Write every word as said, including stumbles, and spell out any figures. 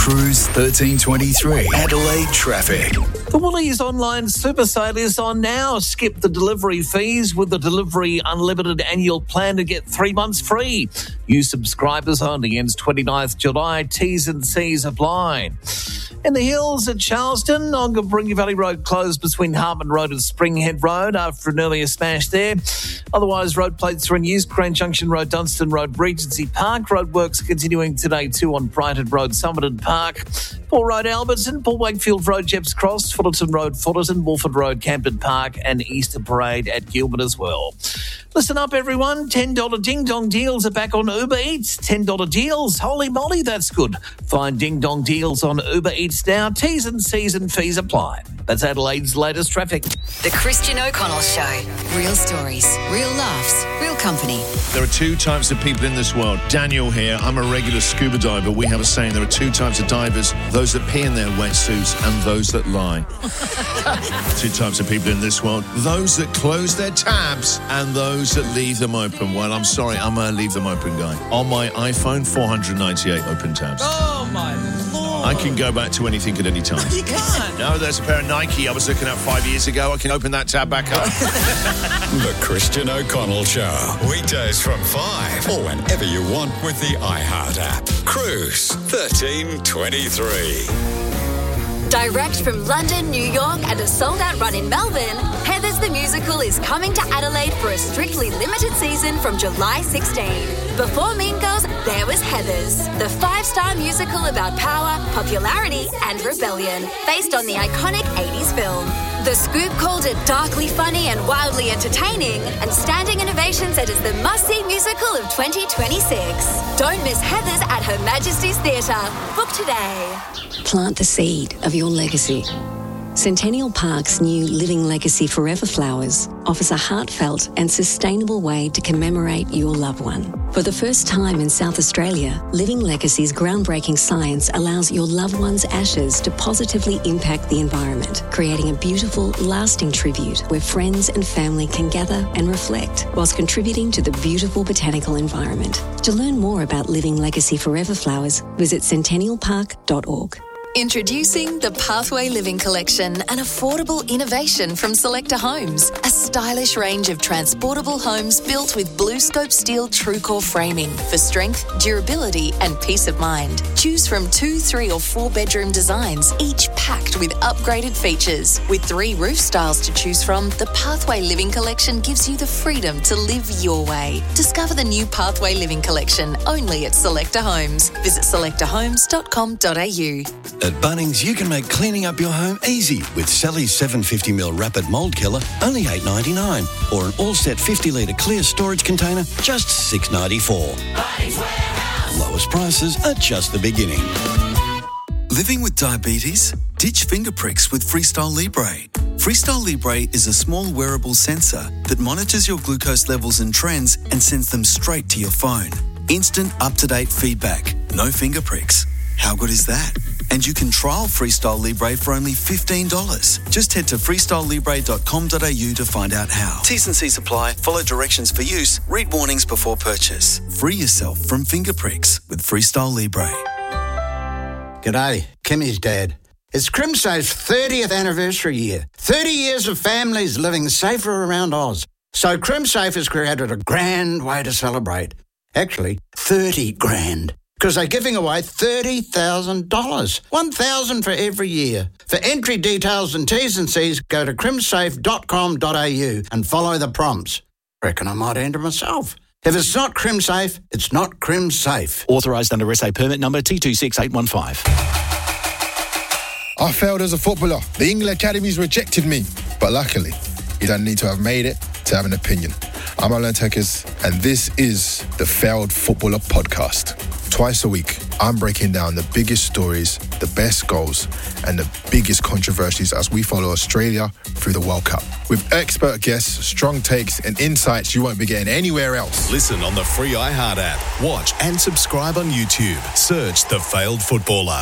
Cruise thirteen twenty-three. Adelaide traffic. The Woolies online super sale is on now. Skip the delivery fees with the Delivery Unlimited annual plan to get three months free. New subscribers only. Ends twenty-ninth of July. T's and C's apply. In the hills at Charleston, Ongaparinga Valley Road closed between Hartman Road and Springhead Road after an earlier smash there. Otherwise, road plates are in use. Crane Junction Road, Dunstan Road, Regency Park. Roadworks continuing today too on Brighton Road, Somerton Park. Paul Road, Alberton, Paul Wakefield Road, Jeps Cross, Fullerton Road, Fullerton, Wolford Road, Camden Park, and Easter Parade at Gilbert as well. Listen up, everyone. ten dollars Ding Dong deals are back on Uber Eats. ten dollars deals. Holy moly, that's good. Find Ding Dong deals on Uber Eats now. T's and C's and fees apply. That's Adelaide's latest traffic. The Christian O'Connell Show. Real stories, real laughs, real company. There are two types of people in this world. Daniel here, I'm a regular scuba diver. We have a saying, there are two types of divers, those that pee in their wetsuits and those that lie. Two types of people in this world, those that close their tabs and those that leave them open. Well, I'm sorry, I'm a leave them open guy. On my iPhone, four hundred ninety-eight open tabs. Oh, my Lord. I can go back to anything at any time. You can't. No, there's a pair of Nike I was looking at five years ago. I can open that tab back up. The Christian O'Connell Show. Weekdays from five or whenever you want with the iHeart app. Cruise thirteen twenty-three. Direct from London, New York, and a sold-out run in Melbourne, Heathers the Musical is coming to Adelaide for a strictly limited season from July sixteenth. Before Mean Girls, there was Heathers, the five-star musical about power, popularity, and rebellion, based on the iconic eighties film. The Scoop called it darkly funny and wildly entertaining, and standing ovation said it's the must-see musical of twenty twenty-six. Don't miss Heathers at Her Majesty's Theatre. Book today. Plant the seed of your legacy. Centennial Park's new Living Legacy Forever Flowers offers a heartfelt and sustainable way to commemorate your loved one. For the first time in South Australia, Living Legacy's groundbreaking science allows your loved one's ashes to positively impact the environment, creating a beautiful, lasting tribute where friends and family can gather and reflect whilst contributing to the beautiful botanical environment. To learn more about Living Legacy Forever Flowers, visit centennial park dot org. Introducing the Pathway Living Collection, an affordable innovation from Selector Homes. A stylish range of transportable homes built with BlueScope steel TrueCore framing for strength, durability and peace of mind. Choose from two, three or four bedroom designs, each packed with upgraded features. With three roof styles to choose from, the Pathway Living Collection gives you the freedom to live your way. Discover the new Pathway Living Collection only at Selector Homes. Visit selector homes dot com dot a u. At Bunnings, you can make cleaning up your home easy with Sally's seven hundred fifty milliliter Rapid Mould Killer, only eight dollars ninety-nine, or an all-set fifty litre clear storage container, just six dollars ninety-four. Lowest prices are just the beginning. Living with diabetes? Ditch finger pricks with Freestyle Libre. Freestyle Libre is a small wearable sensor that monitors your glucose levels and trends and sends them straight to your phone. Instant, up-to-date feedback. No finger pricks. How good is that? And you can trial Freestyle Libre for only fifteen dollars. Just head to freestyle libre dot com dot a u to find out how. T's and C's apply. Follow directions for use. Read warnings before purchase. Free yourself from finger pricks with Freestyle Libre. G'day, Kimmy's dad. It's CrimSafe's thirtieth anniversary year. thirty years of families living safer around Oz. So CrimSafe has created a grand way to celebrate. Actually, thirty grand. Because they're giving away thirty thousand dollars. one thousand dollars for every year. For entry details and T's and C's, go to crimsafe dot com dot a u and follow the prompts. Reckon I might enter myself. If it's not CrimSafe, it's not CrimSafe. Authorised under S A permit number T two six eight one five. I failed as a footballer. The England Academies rejected me. But luckily, you don't need to have made it to have an opinion. I'm Alan Tekers, and this is the Failed Footballer Podcast. Twice a week, I'm breaking down the biggest stories, the best goals, and the biggest controversies as we follow Australia through the World Cup. With expert guests, strong takes, and insights you won't be getting anywhere else. Listen on the free iHeart app. Watch and subscribe on YouTube. Search The Failed Footballer.